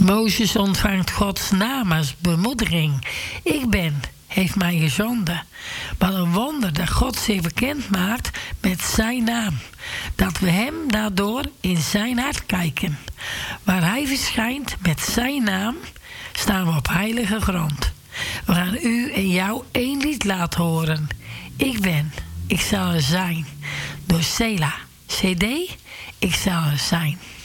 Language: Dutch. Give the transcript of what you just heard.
Mozes ontvangt Gods naam als bemoediging. Ik ben, heeft mij gezonden. Wat een wonder dat God zich bekend maakt met zijn naam. Dat we hem daardoor in zijn hart kijken. Waar hij verschijnt met zijn naam, staan we op heilige grond. We gaan u en jou één lied laten horen. Ik ben, ik zal er zijn. Door Sela. CD, ik zal er zijn.